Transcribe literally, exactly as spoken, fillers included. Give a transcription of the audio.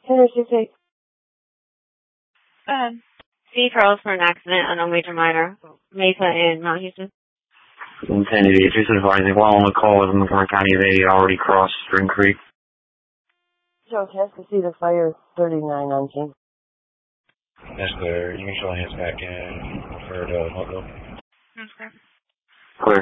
Center six eight. Go ahead. See Charles for an accident, unknown major minor, Mesa in Mount Houston. ten eighty, just advising, while on the call in Montgomery County, they already crossed Spring Creek. Joe, test to see the fire thirty-nine on King. That's clear. You can show hands back in. Refer to Motville. Okay.